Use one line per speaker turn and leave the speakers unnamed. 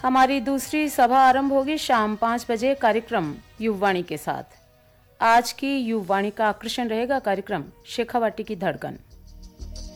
हमारी दूसरी सभा आरंभ होगी शाम 5 बजे कार्यक्रम युववाणी के साथ। आज की युववाणी का आकर्षण रहेगा कार्यक्रम शेखावाटी की धड़कन।